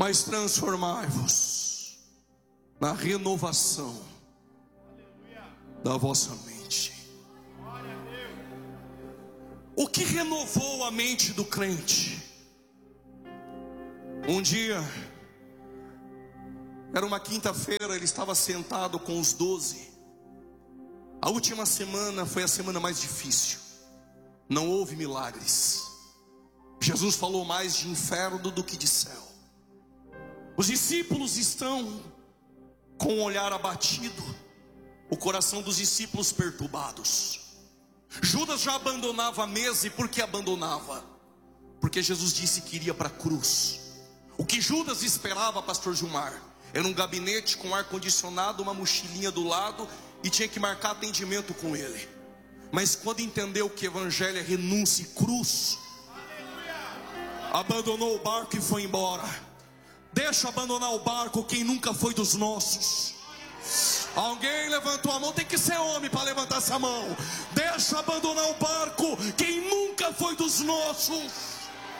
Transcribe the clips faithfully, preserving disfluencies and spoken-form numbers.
mas transformai-vos na renovação da vossa mente. O que renovou a mente do crente? Um dia, era uma quinta-feira, ele estava sentado com os doze. A última semana foi a semana mais difícil. Não houve milagres. Jesus falou mais de inferno do que de céu. Os discípulos estão com o olhar abatido, o coração dos discípulos perturbados. Judas já abandonava a mesa. E por que abandonava? Porque Jesus disse que iria para a cruz. O que Judas esperava, pastor Gilmar, era um gabinete com ar-condicionado, uma mochilinha do lado, e tinha que marcar atendimento com ele. Mas quando entendeu que evangelho é renúncia e cruz, abandonou o barco e foi embora. Deixa abandonar o barco quem nunca foi dos nossos. Alguém levantou a mão, tem que ser homem para levantar essa mão. Deixa abandonar o barco quem nunca foi dos nossos.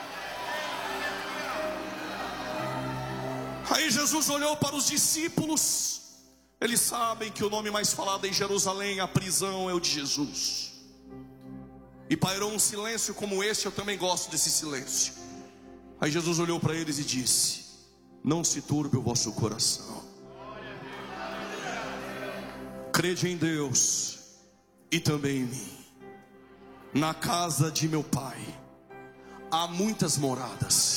Aí Jesus olhou para os discípulos. Eles sabem que o nome mais falado em Jerusalém, a prisão, é o de Jesus. E pairou um silêncio como esse. Eu também gosto desse silêncio. Aí Jesus olhou para eles e disse: não se turbe o vosso coração. Crede em Deus e também em mim. Na casa de meu Pai há muitas moradas.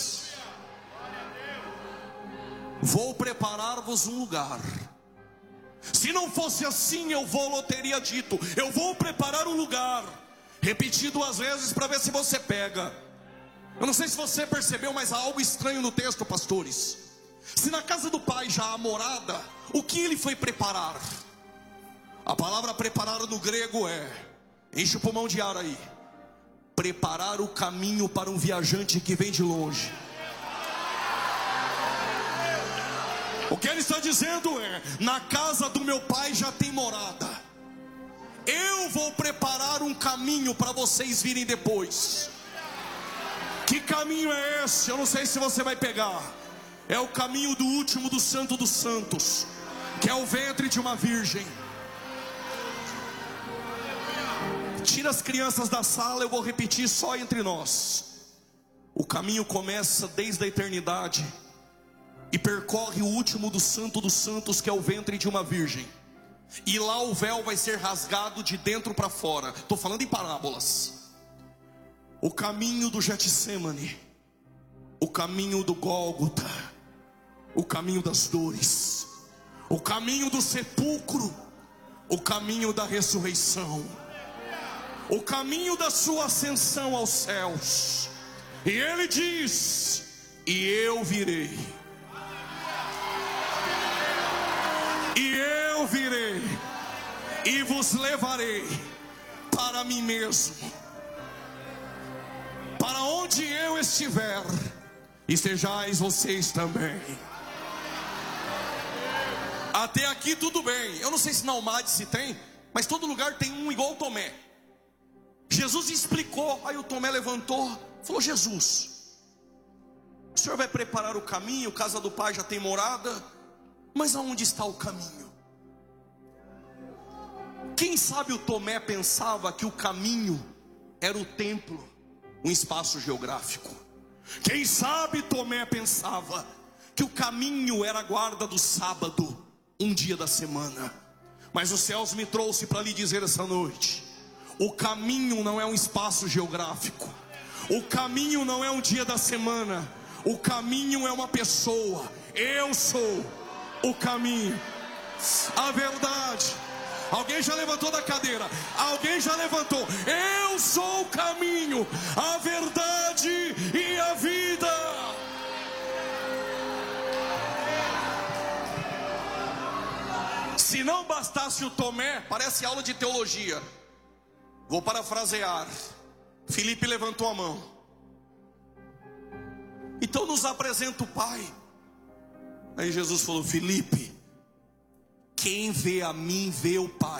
Vou preparar-vos um lugar. Se não fosse assim, eu vou, eu teria dito: eu vou preparar um lugar. Repetir duas vezes para ver se você pega. Eu não sei se você percebeu, mas há algo estranho no texto, pastores. Se na casa do Pai já há morada, o que ele foi preparar? A palavra preparar no grego é, enche o pulmão de ar aí, preparar o caminho para um viajante que vem de longe. O que ele está dizendo é: na casa do meu Pai já tem morada. Eu vou preparar um caminho para vocês virem depois. Que caminho é esse? Eu não sei se você vai pegar. É o caminho do último do Santo dos Santos, que é o ventre de uma virgem. Tira as crianças da sala, eu vou repetir só entre nós. O caminho começa desde a eternidade e percorre o último do Santo dos Santos, que é o ventre de uma virgem. E lá o véu vai ser rasgado de dentro para fora. Estou falando em parábolas. O caminho do Getsêmani, o caminho do Gólgota, o caminho das dores, o caminho do sepulcro, o caminho da ressurreição, o caminho da sua ascensão aos céus. E ele diz: e eu virei, e eu virei, e vos levarei para mim mesmo. Para onde eu estiver, estejais vocês também. Até aqui tudo bem. Eu não sei se na Almade se tem, mas todo lugar tem um igual Tomé. Jesus explicou, aí o Tomé levantou, falou: Jesus, o Senhor vai preparar o caminho, casa do Pai já tem morada, mas aonde está o caminho? Quem sabe o Tomé pensava que o caminho era o templo, um espaço geográfico. Quem sabe Tomé pensava que o caminho era a guarda do sábado, um dia da semana. Mas os céus me trouxe para lhe dizer essa noite: o caminho não é um espaço geográfico. O caminho não é um dia da semana. O caminho é uma pessoa. Eu sou o caminho, a verdade. Alguém já levantou da cadeira? Alguém já levantou? Eu sou o caminho, a verdade e a vida. Se não bastasse o Tomé, parece aula de teologia. Vou parafrasear. Filipe levantou a mão. Então nos apresenta o Pai. Aí Jesus falou: Filipe, quem vê a mim vê o Pai.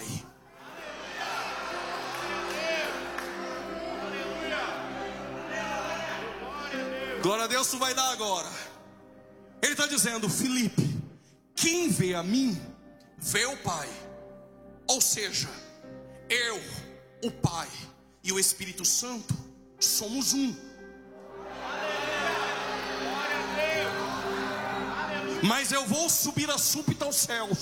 Glória a Deus, tu vai dar agora. Ele está dizendo: Filipe, quem vê a mim, vê o Pai. Ou seja, eu, o Pai e o Espírito Santo somos um. Mas eu vou subir a súbita aos céus.